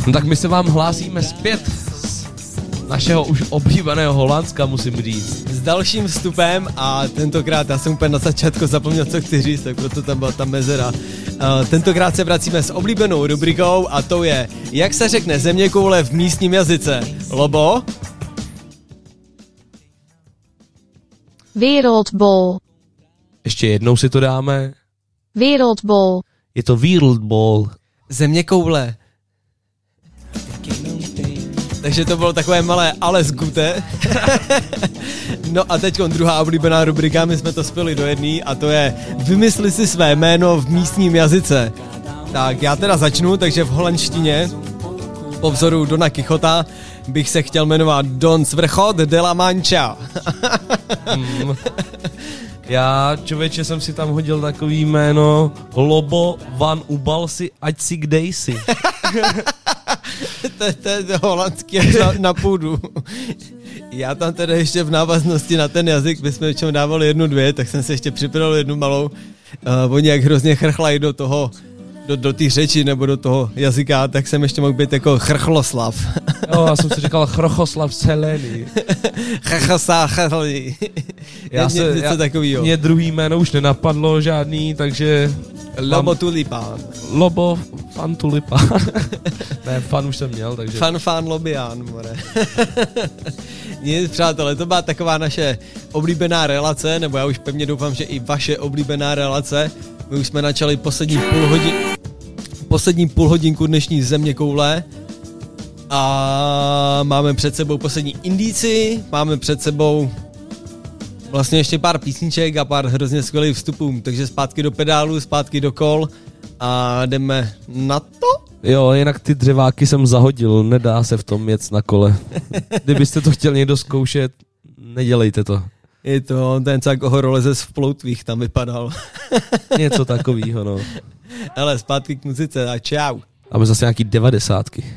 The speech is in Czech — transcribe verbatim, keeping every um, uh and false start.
No tak my se vám hlásíme zpět z našeho už oblíbeného Holandska, musím říct. S dalším vstupem a tentokrát, já jsem úplně na začátku zapomněl, co chci říct, tak proto tam byla ta mezera. Uh, tentokrát se vracíme s oblíbenou rubrikou a to je, jak se řekne zeměkoule v místním jazyce. Lobo? Wereldbol. Ještě jednou si to dáme. Wereldbol. Je to Wereldbol. Zeměkoule. Takže to bylo takové malé alles gute. No a teď druhá oblíbená rubrika, my jsme to spili do jedné a to je vymysli si své jméno v místním jazyce. Tak já teda začnu, takže v holandštině po vzoru Dona Quixota bych se chtěl jmenovat Don Svrchot de la Mancha. mm. Já, člověče, jsem si tam hodil takový jméno Lobo van Ubalsi, ať si kde jsi. to, to je to holandský na, na půdu. Já tam teda ještě v návaznosti na ten jazyk, my jsme většinou dávali jednu, dvě, tak jsem se ještě připravil jednu malou. Uh, oni jak hrozně chrchlají do toho, do, do té řeči nebo do toho jazyka, tak jsem ještě mohl být jako Chrchloslav. Jo, já jsem si říkal Chrochoslav Celený. Chachasá, chachlí. Já se, něco já, takovýho. Mě druhý jméno už nenapadlo žádný, takže... Lobo Tulipán. Lobo Fan Tulipán. Ne, fan už jsem měl, takže... Fan Fan Lobián, more. Nic, přátelé, to byla taková naše oblíbená relace, nebo já už pevně doufám, že i vaše oblíbená relace. My už jsme načali poslední půl hodin, poslední půl hodinku dnešní zeměkoule a máme před sebou poslední indici, máme před sebou vlastně ještě pár písniček a pár hrozně skvělých vstupů, takže zpátky do pedálu, zpátky do kol a jdeme na to? Jo, jinak ty dřeváky jsem zahodil, nedá se v tom jet na kole. Kdybyste to chtěl někdo zkoušet, nedělejte to. Je to ten, co jako horolezec v ploutvích tam vypadal. Něco takovýho, no. Hele, zpátky k muzice a čau. Máme zase nějaký devadesátky.